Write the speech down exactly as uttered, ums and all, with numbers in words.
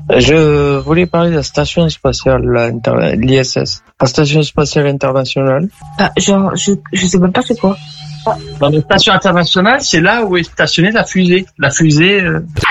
Je voulais parler de la station spatiale, l'I S S, la station spatiale internationale. Ah, genre, je, je sais même pas c'est quoi. Dans la station internationale, c'est là où est stationnée la fusée. La fusée. Euh...